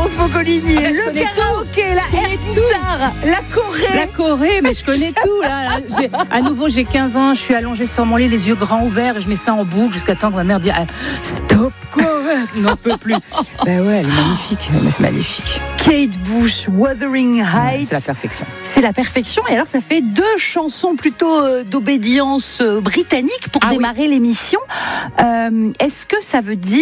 Clémence Boccolini. Le karaoké, la air guitare, la Corée. La Corée, mais je connais tout. Là. À nouveau, j'ai 15 ans, je suis allongée sur mon lit, les yeux grands ouverts, et je mets ça en boucle jusqu'à temps que ma mère dit stop, Corée, n'en peut plus. Ben ouais, elle est magnifique, c'est magnifique. Kate Bush, Wuthering Heights. C'est la perfection. C'est la perfection. Et alors, ça fait 2 chansons plutôt d'obédience britannique pour démarrer l'émission. Est-ce que ça veut dire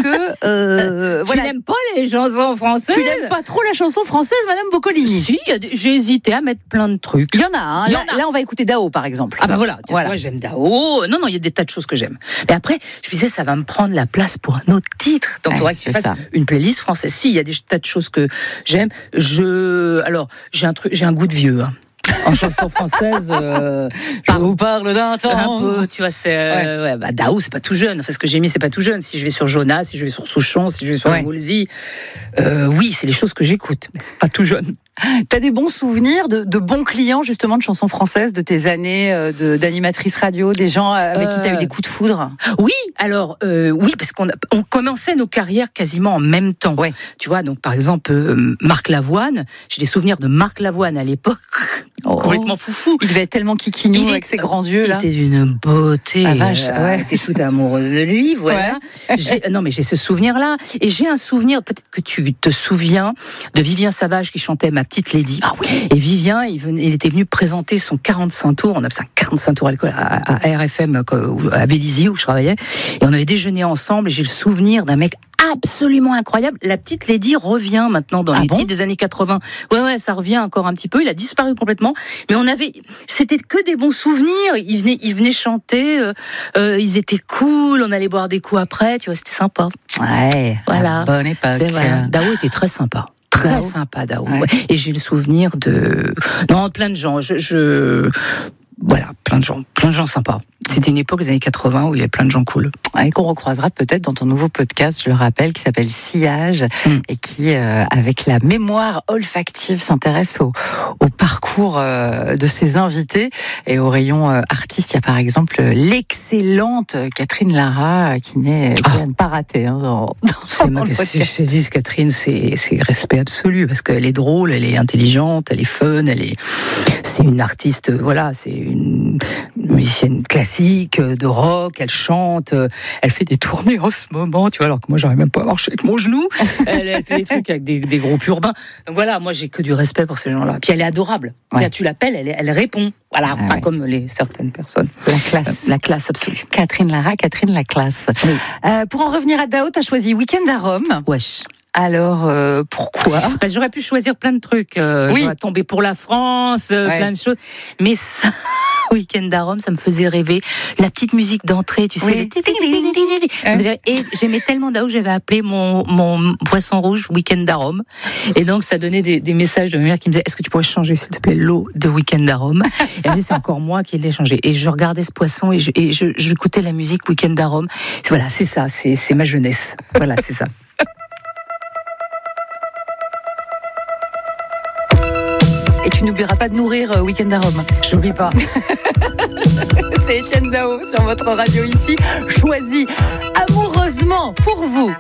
que tu n'aimes pas les chansons françaises? Tu n'aimes pas trop la chanson française, Madame Boccolini? Si, j'ai hésité à mettre plein de trucs. Il y en a. Hein. Là, on va écouter Dao, par exemple. Ah bah voilà. Tu vois, j'aime Dao. Non, il y a des tas de choses que j'aime. Mais après, je me disais, ça va me prendre la place pour un autre titre. Donc, il faudrait que tu fasses une playlist française. Si, il y a des tas de choses que j'aime. Alors, j'ai un goût de vieux. Hein. En chanson française, je vous parle d'un temps. Un peu, tu vois, c'est Dao, c'est pas tout jeune. Enfin, ce que j'ai mis, c'est pas tout jeune. Si je vais sur Jonas, si je vais sur Souchon, si je vais sur Woolsey, oui, c'est les choses que j'écoute, mais c'est pas tout jeune. T'as des bons souvenirs de bons clients justement de chansons françaises, de tes années d'animatrice radio, des gens avec qui t'as eu des coups de foudre? Oui, alors oui, parce qu'on commençait nos carrières quasiment en même temps. Ouais. Tu vois, donc par exemple Marc Lavoine, j'ai des souvenirs de Marc Lavoine à l'époque. Complètement foufou. Il devait être tellement kikinou avec ses grands yeux là. Il était d'une beauté. La vache, t'es soudain amoureuse de lui, voilà. Ouais. Non mais j'ai ce souvenir-là. Et j'ai un souvenir, peut-être que tu te souviens, de Vivien Savage qui chantait Ma Petite Lady. Ah oui. Et Vivien, il était venu présenter son 45 tours, on appelle ça 45 tours à l'école, à RFM, à Vélizy, où je travaillais. Et on avait déjeuné ensemble, et j'ai le souvenir d'un mec absolument incroyable. La Petite Lady revient maintenant dans les titres des années 80. Ouais, ça revient encore un petit peu. Il a disparu complètement. Mais c'était que des bons souvenirs. Ils venaient chanter. Ils étaient cool. On allait boire des coups après. Tu vois, c'était sympa. Ouais. Voilà. Bonne époque. Dao était très sympa. Très sympa, Dao. Ouais. Et j'ai le souvenir de plein de gens. Voilà, plein de gens sympas. C'était une époque des années 80 où il y avait plein de gens cool. Et qu'on recroisera peut-être dans ton nouveau podcast, je le rappelle, qui s'appelle Sillage, et qui, avec la mémoire olfactive, s'intéresse au parcours de ses invités. Et au rayon artiste, il y a par exemple l'excellente Catherine Lara, qui n'est pas ratée. C'est moi que je te dis, Catherine, c'est respect absolu, parce qu'elle est drôle, elle est intelligente, elle est fun, c'est une artiste, voilà, c'est une musicienne classique, de rock, elle chante, elle fait des tournées en ce moment, tu vois, alors que moi j'arrive même pas à marcher avec mon genou. Elle fait des trucs avec des groupes urbains. Donc voilà, moi j'ai que du respect pour ces gens-là. Puis elle est adorable. Ouais. Tu l'appelles, elle répond. Voilà, pas comme certaines personnes. La classe. La classe absolue. Catherine Lara, Catherine la classe. Oui. Pour en revenir à Dao, t'as choisi Week-end à Rome. Wesh. Alors, pourquoi ? J'aurais pu choisir plein de trucs. J'aurais tombé pour la France, plein de choses. Mais ça, Week-end à Rome, ça me faisait rêver. La petite musique d'entrée, tu sais. Et j'aimais tellement Dao que j'avais appelé mon poisson rouge Week-end à Rome. Et donc, ça donnait des messages de ma mère qui me disait, est-ce que tu pourrais changer, s'il te plaît, l'eau de Week-end à Rome? Et elle me dit, c'est encore moi qui l'ai changé. Et je regardais ce poisson et j'écoutais la musique Week-end à Rome. Voilà, c'est ça, c'est ma jeunesse. Voilà, c'est ça. Et tu n'oublieras pas de nourrir Week-end à Rome. J'oublie pas. C'est Etienne Dao sur votre radio ici, choisi amoureusement pour vous.